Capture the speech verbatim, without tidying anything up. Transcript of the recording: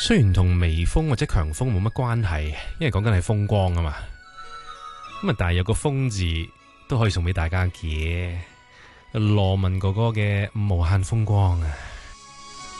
雖然同微風或者強風冇乜關係，因為講緊係風光啊嘛。咁啊，但係有個風字都可以送俾大家嘅，羅文哥哥嘅無限風光啊！